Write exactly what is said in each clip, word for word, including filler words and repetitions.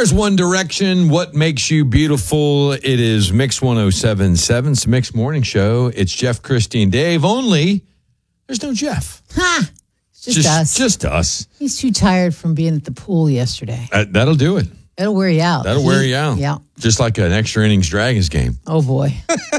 There's One Direction. What makes you beautiful? It is Mix one oh seven point seven. It's Mix Morning Show. It's Jeff, Christy, and Dave. Only there's no Jeff. Ha! It's just, just us. Just us. He's too tired from being at the pool yesterday. Uh, that'll do it. It'll wear you out. That'll he, wear you out. Yeah. Just like an extra innings Dragons game. Oh, boy.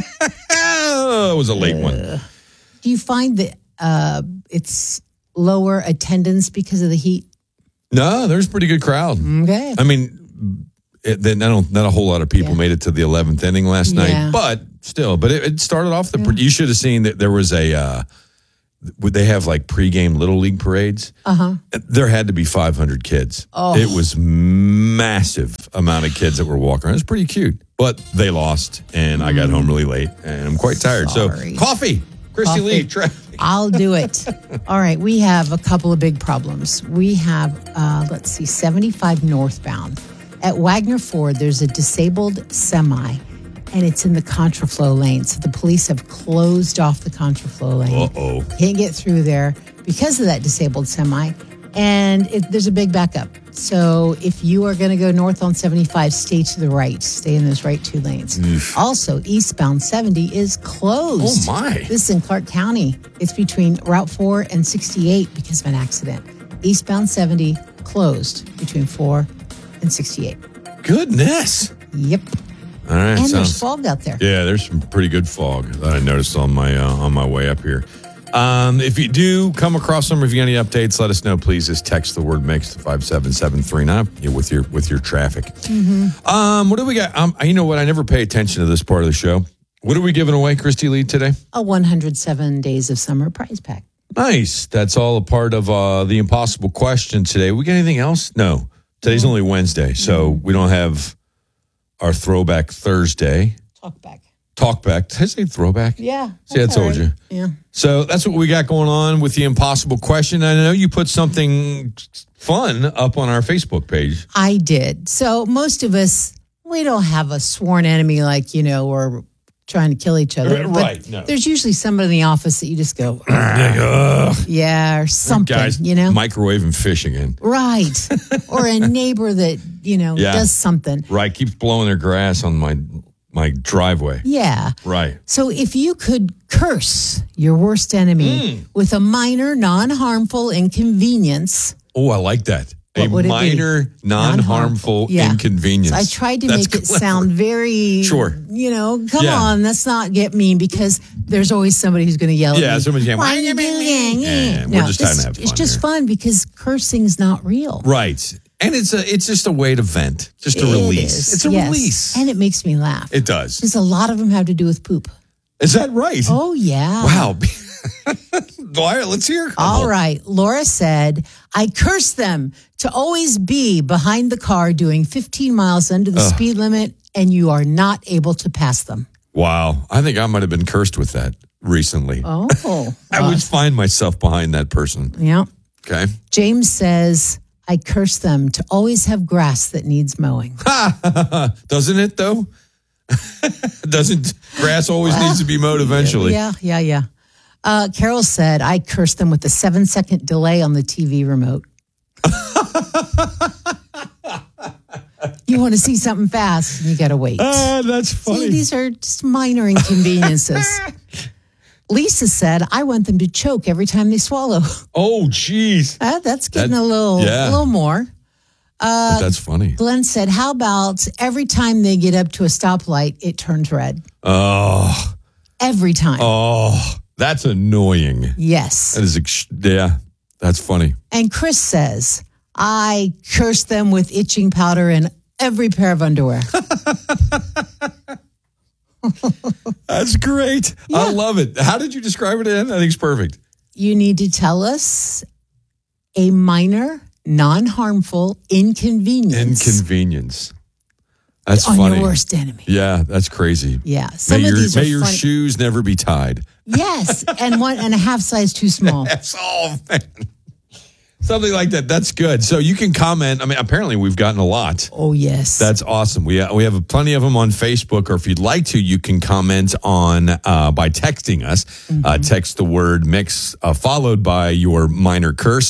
Oh, it was a late uh, one. Do you find that uh, it's lower attendance because of the heat? No, there's a pretty good crowd. Okay. I mean, it, they, not, not a whole lot of people yeah. made it to the eleventh inning last night, yeah. but still. But it, it started off the. Yeah. You should have seen that there was a. Uh, would they have like pregame Little League parades? Uh huh. There had to be five hundred kids. Oh. It was massive amount of kids that were walking around. It was pretty cute, but they lost, and mm. I got home really late, and I'm quite tired. Sorry. So coffee, Christy coffee. Lee, traffic. I'll do it. All right, we have a couple of big problems. We have, uh, let's see, seventy-five northbound. At Wagner Ford, there's a disabled semi, and it's in the contraflow lane. So the police have closed off the contraflow lane. Uh-oh. Can't get through there because of that disabled semi, and it, there's a big backup. So if you are going to go north on seventy-five, stay to the right. Stay in those right two lanes. Oof. Also, eastbound seventy is closed. Oh, my. This is in Clark County. It's between Route four and sixty-eight because of an accident. Eastbound seventy closed between four and sixty-eight. Goodness. Yep. All right. And sounds, there's fog out there. Yeah, there's some pretty good fog that I noticed on my uh, on my way up here. Um, if you do come across them, or if you got any updates, let us know. Please just text the word mix to five seven seven three nine with your with your traffic. Mm-hmm. Um, what do we got? Um, you know what? I never pay attention to this part of the show. What are we giving away, Christy Lee, today? A one hundred seven Days of Summer prize pack. Nice. That's all a part of uh, the impossible question today. We got anything else? No. Today's mm-hmm. only Wednesday, so mm-hmm. we don't have our Throwback Thursday. Talk back. Talk back. Did I say throwback? Yeah. See, I told right. you. Yeah. So that's what we got going on with the impossible question. I know you put something fun up on our Facebook page. I did. So most of us, we don't have a sworn enemy like, you know, or trying to kill each other. Right. But no. There's usually somebody in the office that you just go, yeah, or something, Guys, you know? Microwaving fish again. Right. Or a neighbor that, you know, yeah. does something. Right. Keeps blowing their grass on my my driveway. Yeah. Right. So if you could curse your worst enemy mm. with a minor, non-harmful inconvenience. Oh, I like that. A minor, non-harmful, non-harmful yeah. inconvenience. So I tried to that's make clever. it sound very, sure. you know, come yeah. on, let's not get mean because there's always somebody who's going to yell yeah, at me. Yeah, somebody's going, why are you doing that? Yeah, yeah. No, we're just trying to have fun. It's just here. fun because cursing's not real. Right. And it's a, it's just a way to vent, just a it release. Is. It's a yes. release. And it makes me laugh. It does. Because a lot of them have to do with poop. Is that right? Oh, yeah. Wow. All right, let's hear it. All right. Laura said, I curse them to always be behind the car doing fifteen miles under the Ugh. speed limit, and you are not able to pass them. Wow. I think I might have been cursed with that recently. Oh. I uh, would find myself behind that person. Yeah. Okay. James says, I curse them to always have grass that needs mowing. Doesn't it, though? Doesn't grass always well, needs to be mowed eventually? Yeah, yeah, yeah. Uh, Carol said, I curse them with a seven second delay on the T V remote. You want to see something fast, you got to wait. Ah, uh, that's funny. See, these are just minor inconveniences. Lisa said, I want them to choke every time they swallow. Oh, geez. Uh, that's getting that, a little, yeah. a little more. Uh, but that's funny. Glenn said, how about every time they get up to a stoplight, it turns red? Oh. Every time. Oh, that's annoying. Yes. That is, ex- yeah, that's funny. And Chris says, I curse them with itching powder in every pair of underwear. That's great. Yeah. I love it. How did you describe it again? I think it's perfect. You need to tell us a minor, non-harmful inconvenience. Inconvenience. That's on funny. Your worst enemy. Yeah, that's crazy. Yeah. Some may of your, these may are your funny. shoes never be tied. Yes, and one and a half size too small. That's all, man. Something like that. That's good. So you can comment. I mean, apparently we've gotten a lot. Oh, yes. That's awesome. We we have plenty of them on Facebook, or if you'd like to, you can comment on uh, by texting us. Mm-hmm. Uh, text the word mix uh, followed by your minor curse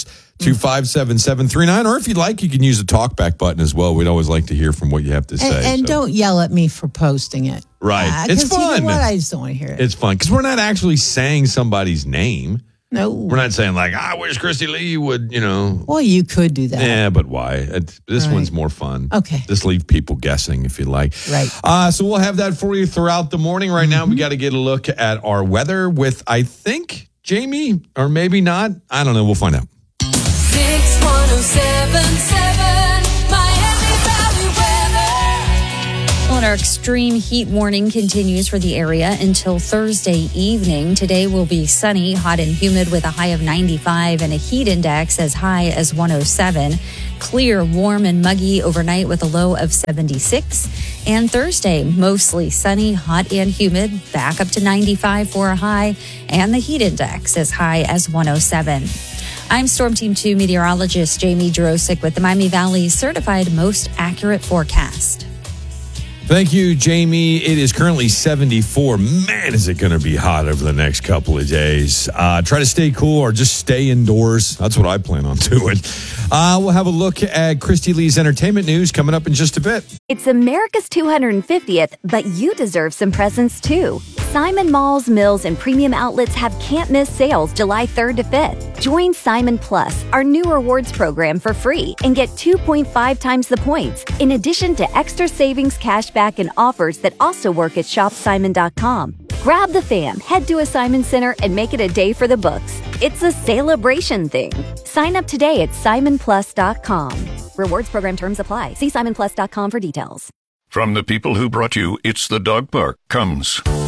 two five seven, seven three nine. Or if you'd like, you can use the talkback button as well. We'd always like to hear from what you have to say. And, and so. don't yell at me for posting it. Right. Uh, it's 'cause fun. You know what? I just don't want to hear it. It's fun because we're not actually saying somebody's name. No. We're not saying like, I wish Christy Lee would, you know. Well, you could do that. Yeah, but why? It, this Right. one's more fun. Okay. Just leave people guessing if you like. Right. Uh, so we'll have that for you throughout the morning. Right now, we got to get a look at our weather with, I think, Jamie, or maybe not. I don't know. We'll find out. Mix one oh seven point seven, Miami Valley weather. Well, our extreme heat warning continues for the area until Thursday evening. Today will be sunny, hot and humid with a high of ninety-five and a heat index as high as one oh seven. Clear, warm and muggy overnight with a low of seventy-six. And Thursday, mostly sunny, hot and humid, back up to ninety-five for a high, and the heat index as high as one oh seven. I'm Storm Team two meteorologist Jamie Drosick with the Miami Valley's certified most accurate forecast. Thank you, Jamie. It is currently seventy-four. Man, is it going to be hot over the next couple of days. Uh, try to stay cool or just stay indoors. That's what I plan on doing. Uh, we'll have a look at Christy Lee's entertainment news coming up in just a bit. It's America's two hundred fiftieth, but you deserve some presents too. Simon Malls, Mills, and Premium Outlets have can't-miss sales July third to fifth. Join Simon Plus, our new rewards program, for free and get two point five times the points, in addition to extra savings, cashback, and offers that also work at shop simon dot com. Grab the fam, head to a Simon Center, and make it a day for the books. It's a celebration thing. Sign up today at simon plus dot com. Rewards program terms apply. See simon plus dot com for details. From the people who brought you It's the Dog Park comes